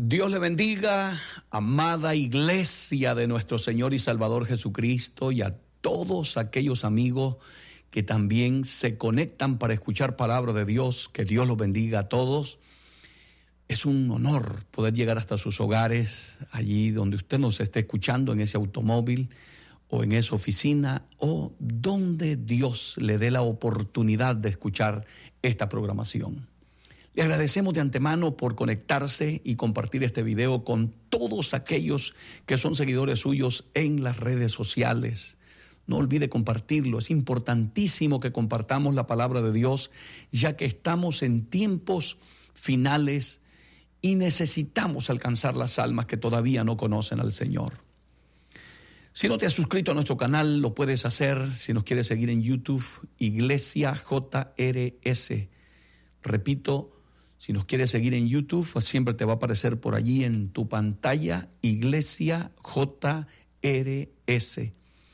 Dios le bendiga, amada iglesia de nuestro Señor y Salvador Jesucristo, y a todos aquellos amigos que también se conectan para escuchar palabra de Dios. Que Dios los bendiga a todos. Es un honor poder llegar hasta sus hogares, allí donde usted nos esté escuchando, en ese automóvil o en esa oficina, o donde Dios le dé la oportunidad de escuchar esta programación. Le agradecemos de antemano por conectarse y compartir este video con todos aquellos que son seguidores suyos en las redes sociales. No olvide compartirlo. Es importantísimo que compartamos la palabra de Dios, ya que estamos en tiempos finales y necesitamos alcanzar las almas que todavía no conocen al Señor. Si no te has suscrito a nuestro canal, lo puedes hacer. Si nos quieres seguir en YouTube, Iglesia JRS. Repito, si nos quieres seguir en YouTube, pues siempre te va a aparecer por allí en tu pantalla, Iglesia JRS.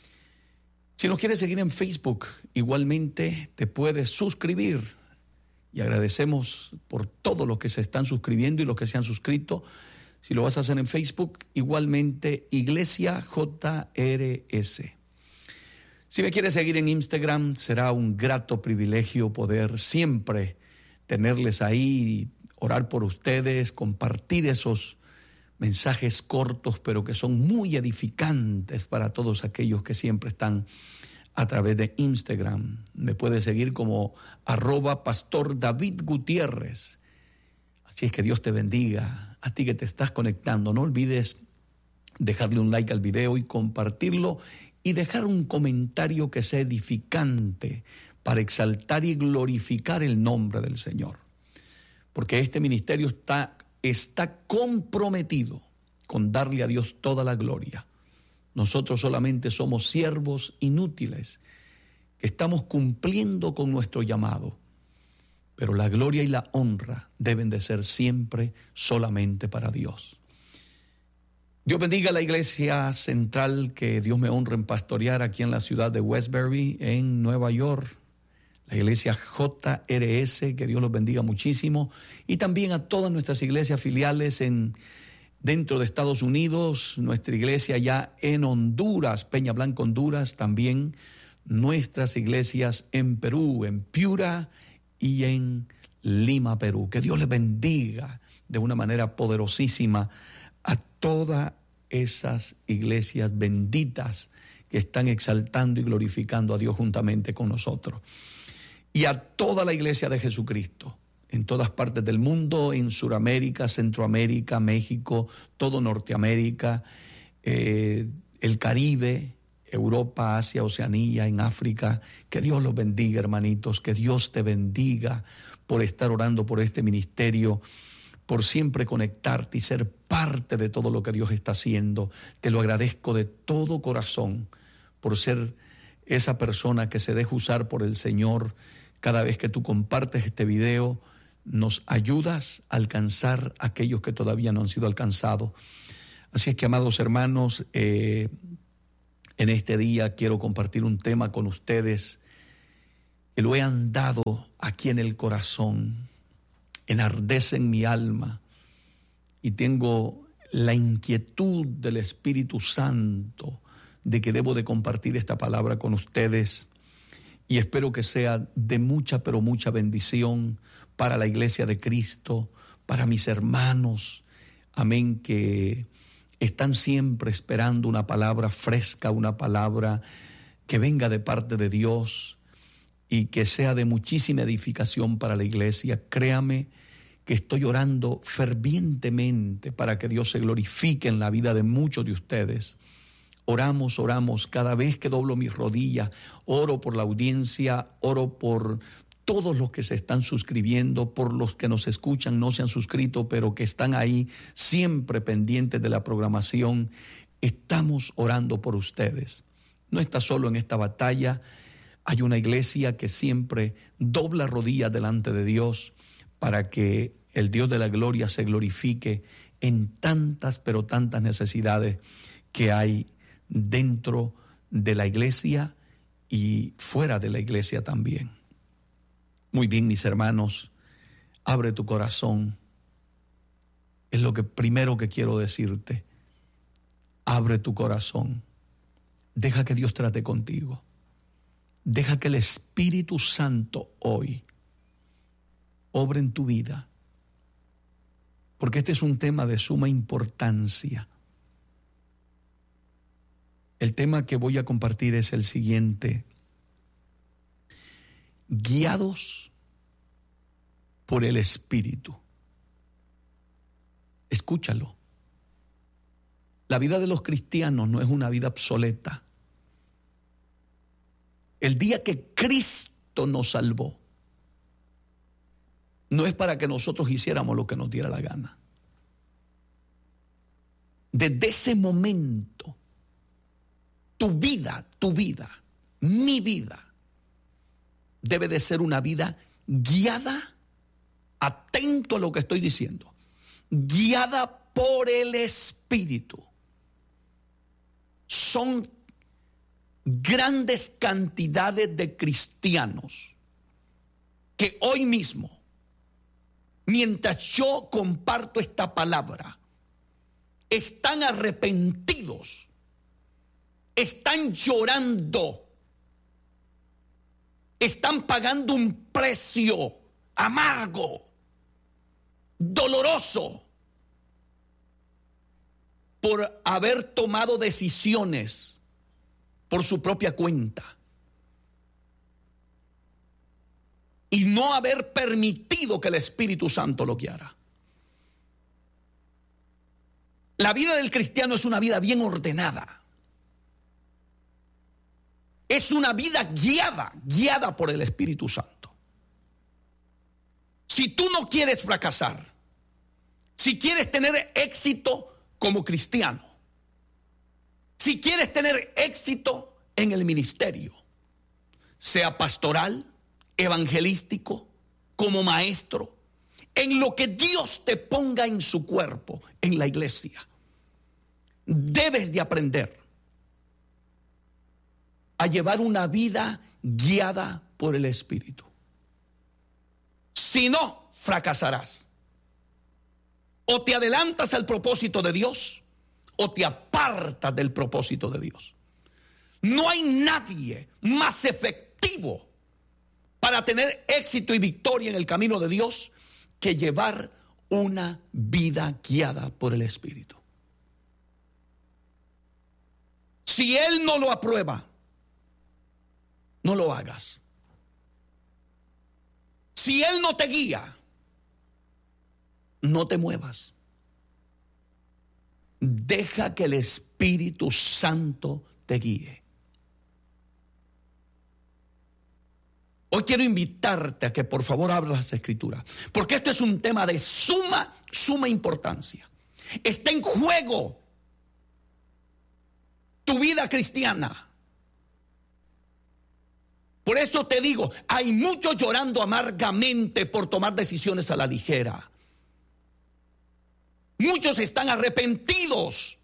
Si nos quieres seguir en Facebook, igualmente te puedes suscribir. Y agradecemos por todos los que se están suscribiendo y los que se han suscrito. Si lo vas a hacer en Facebook, igualmente Iglesia JRS. Si me quieres seguir en Instagram, será un grato privilegio poder siempre tenerles ahí, orar por ustedes, compartir esos mensajes cortos, pero que son muy edificantes para todos aquellos que siempre están a través de Instagram. Me puedes seguir como @Pastor David Gutiérrez. Así es que Dios te bendiga. A ti que te estás conectando, no olvides dejarle un like al video y compartirlo, y dejar un comentario que sea edificante para exaltar y glorificar el nombre del Señor. Porque este ministerio está comprometido con darle a Dios toda la gloria. Nosotros solamente somos siervos inútiles que estamos cumpliendo con nuestro llamado. Pero la gloria y la honra deben de ser siempre solamente para Dios. Dios bendiga a la iglesia central que Dios me honra en pastorear aquí en la ciudad de Westbury, en Nueva York. La iglesia JRS, que Dios los bendiga muchísimo. Y también a todas nuestras iglesias filiales dentro de Estados Unidos, nuestra iglesia ya en Honduras, Peña Blanca, Honduras, también nuestras iglesias en Perú, en Piura y en Lima, Perú. Que Dios les bendiga de una manera poderosísima a todas esas iglesias benditas que están exaltando y glorificando a Dios juntamente con nosotros. Y a toda la iglesia de Jesucristo, en todas partes del mundo, en Sudamérica, Centroamérica, México, todo Norteamérica, el Caribe, Europa, Asia, Oceanía, en África. Que Dios los bendiga, hermanitos, que Dios te bendiga por estar orando por este ministerio, por siempre conectarte y ser parte de todo lo que Dios está haciendo. Te lo agradezco de todo corazón por ser esa persona que se deja usar por el Señor. Cada vez que tú compartes este video, nos ayudas a alcanzar a aquellos que todavía no han sido alcanzados. Así es que, amados hermanos, en este día quiero compartir un tema con ustedes que lo he andado aquí en el corazón, enardece en mi alma, y tengo la inquietud del Espíritu Santo de que debo de compartir esta palabra con ustedes, y espero que sea de mucha, pero mucha bendición para la iglesia de Cristo, para mis hermanos, amén, que están siempre esperando una palabra fresca, una palabra que venga de parte de Dios y que sea de muchísima edificación para la iglesia. Créame que estoy orando fervientemente para que Dios se glorifique en la vida de muchos de ustedes. Oramos cada vez que doblo mis rodillas, oro por la audiencia, oro por todos los que se están suscribiendo, por los que nos escuchan, no se han suscrito, pero que están ahí siempre pendientes de la programación. Estamos orando por ustedes. No está solo en esta batalla. Hay una iglesia que siempre dobla rodillas delante de Dios para que el Dios de la gloria se glorifique en tantas, pero tantas necesidades que hay dentro de la iglesia y fuera de la iglesia también. Muy bien, mis hermanos, abre tu corazón. es lo que primero que quiero decirte. Abre tu corazón. Deja que Dios trate contigo. Deja que el Espíritu Santo hoy obre en tu vida. Porque este es un tema de suma importancia. El tema que voy a compartir es el siguiente: guiados por el Espíritu. Escúchalo. La vida de los cristianos no es una vida obsoleta. El día que Cristo nos salvó, no es para que nosotros hiciéramos lo que nos diera la gana. Desde ese momento, tu vida, mi vida, debe de ser una vida guiada, atento a lo que estoy diciendo, guiada por el Espíritu. Son grandes cantidades de cristianos que hoy mismo, mientras yo comparto esta palabra, están arrepentidos, están llorando, están pagando un precio amargo, doloroso, por haber tomado decisiones por su propia cuenta y no haber permitido que el Espíritu Santo lo guiara. La vida del cristiano es una vida bien ordenada. Es una vida guiada por el Espíritu Santo. Si tú no quieres fracasar, si quieres tener éxito como cristiano, si quieres tener éxito en el ministerio, sea pastoral, evangelístico, como maestro, en lo que Dios te ponga en su cuerpo, en la iglesia, debes de aprender a llevar una vida guiada por el Espíritu. Si no, fracasarás. O te adelantas al propósito de Dios, o te apartas del propósito de Dios. No hay nadie más efectivo para tener éxito y victoria en el camino de Dios que llevar una vida guiada por el Espíritu. Si Él no lo aprueba, no lo hagas. Si Él no te guía, no te muevas. Deja que el Espíritu Santo te guíe. Hoy quiero invitarte a que por favor abras las Escrituras, porque este es un tema de suma importancia. Está en juego tu vida cristiana. Por eso te digo, hay muchos llorando amargamente por tomar decisiones a la ligera. Muchos están arrepentidos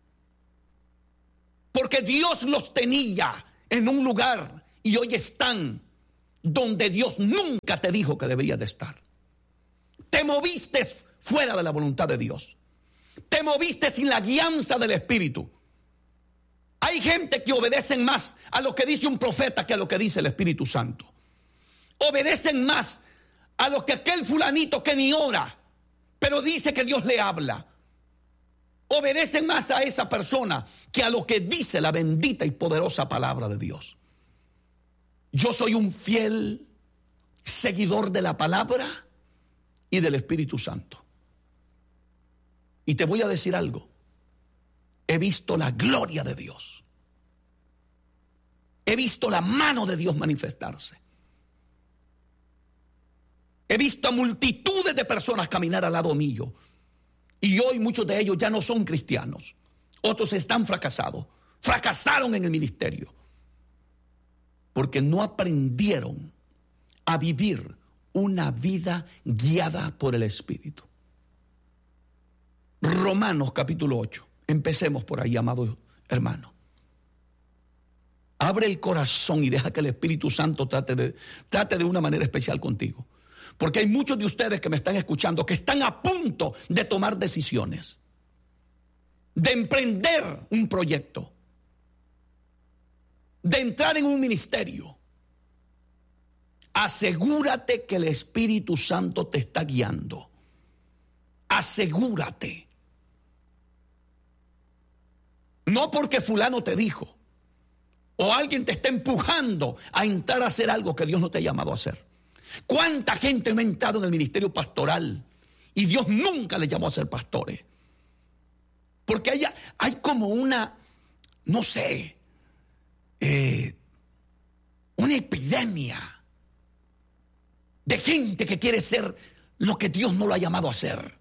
porque Dios los tenía en un lugar y hoy están donde Dios nunca te dijo que debías de estar. Te moviste fuera de la voluntad de Dios. Te moviste sin la guianza del Espíritu. Hay gente que obedecen más a lo que dice un profeta que a lo que dice el Espíritu Santo. Obedecen más a lo que aquel fulanito que ni ora, pero dice que Dios le habla. Obedecen más a esa persona que a lo que dice la bendita y poderosa palabra de Dios. Yo soy un fiel seguidor de la palabra y del Espíritu Santo. Y te voy a decir algo. He visto la gloria de Dios. He visto la mano de Dios manifestarse. He visto a multitudes de personas caminar al lado mío. Y hoy muchos de ellos ya no son cristianos. Otros están fracasados. Fracasaron en el ministerio. Porque no aprendieron a vivir una vida guiada por el Espíritu. Romanos capítulo 8. Empecemos por ahí, amado hermano. Abre el corazón y deja que el Espíritu Santo trate de una manera especial contigo. Porque hay muchos de ustedes que me están escuchando que están a punto de tomar decisiones, de emprender un proyecto, de entrar en un ministerio. Asegúrate que el Espíritu Santo te está guiando. Asegúrate. No porque fulano te dijo o alguien te está empujando a entrar a hacer algo que Dios no te ha llamado a hacer. ¿Cuánta gente no ha entrado en el ministerio pastoral y Dios nunca le llamó a ser pastores? Porque hay como una, no sé, una epidemia de gente que quiere ser lo que Dios no lo ha llamado a hacer.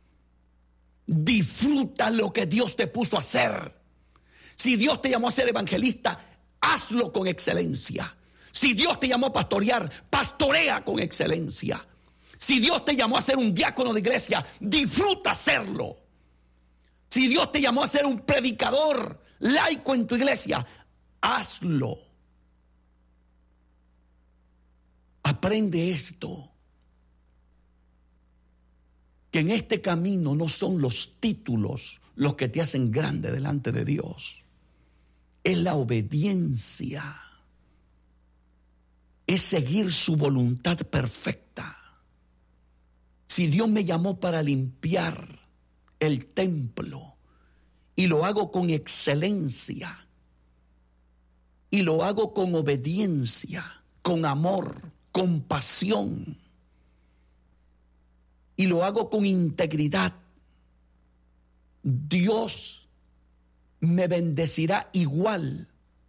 Disfruta lo que Dios te puso a hacer. Si Dios te llamó a ser evangelista, hazlo con excelencia. Si Dios te llamó a pastorear, pastorea con excelencia. Si Dios te llamó a ser un diácono de iglesia, disfruta hacerlo. Si Dios te llamó a ser un predicador laico en tu iglesia, hazlo. Aprende esto, que en este camino no son los títulos los que te hacen grande delante de Dios. Es la obediencia, es seguir su voluntad perfecta. Si Dios me llamó para limpiar el templo y lo hago con excelencia y lo hago con obediencia, con amor, con pasión, y lo hago con integridad, Dios me bendecirá igual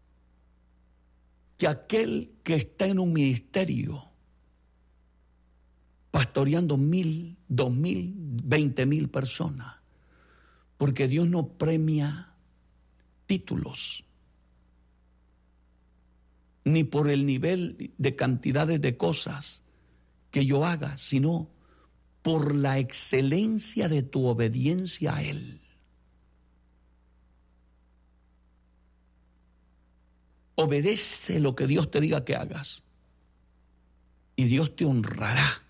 que aquel que está en un ministerio pastoreando 1,000, 2,000, 20,000 personas, porque Dios no premia títulos ni por el nivel de cantidades de cosas que yo haga, sino por la excelencia de tu obediencia a Él. Obedece lo que Dios te diga que hagas y Dios te honrará.